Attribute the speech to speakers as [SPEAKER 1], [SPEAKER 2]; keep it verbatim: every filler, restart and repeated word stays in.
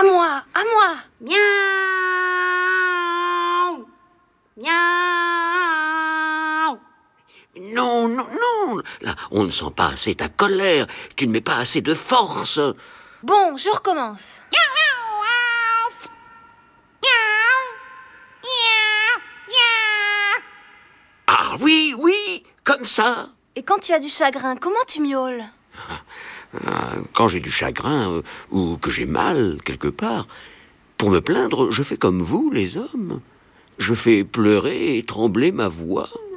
[SPEAKER 1] À moi, à moi.
[SPEAKER 2] Miaou. Miaou.
[SPEAKER 3] Non, non, non. Là, on ne sent pas assez ta colère. Tu ne mets pas assez de force.
[SPEAKER 1] Bon, je recommence.
[SPEAKER 3] Ah oui, oui, comme ça.
[SPEAKER 1] Et quand tu as du chagrin, comment tu miaules?
[SPEAKER 3] Quand j'ai du chagrin euh, ou que j'ai mal quelque part, pour me plaindre, je fais comme vous, les hommes. Je fais pleurer et trembler ma voix.